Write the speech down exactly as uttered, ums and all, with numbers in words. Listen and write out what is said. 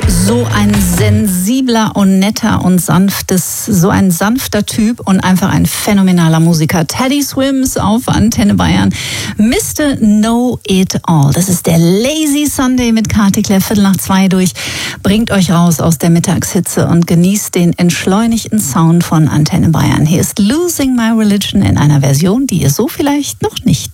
So ein sensibler und netter und sanftes, so ein sanfter Typ und einfach ein phänomenaler Musiker. Teddy Swims auf Antenne Bayern. Mister Know It All. Das ist der Lazy Sunday mit Kati Claire, Viertel nach zwei durch. Bringt euch raus aus der Mittagshitze und genießt den entschleunigten Sound von Antenne Bayern. Hier ist Losing My Religion in einer Version, die ihr so vielleicht noch nicht